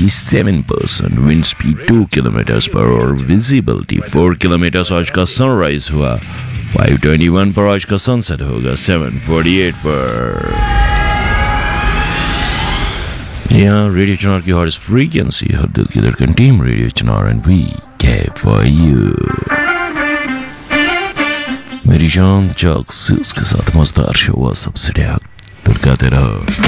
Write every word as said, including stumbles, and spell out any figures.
Seven percent, wind speed two kilometre पर और visibility four kilometre. आज का सनराइज हुआ फाइव ट्वेंटी वन पर, आज का सनसेट होगा सेवन फोर्टी एट पर। यहाँ रेडियो चिनार की हॉटेस्ट फ्रीक्वेंसी, हर दिल की धड़कन team radio Chinar and we care for you. मेरी जान जाग से उसके साथ मजदार हुआ सबसे धड़काते रहो।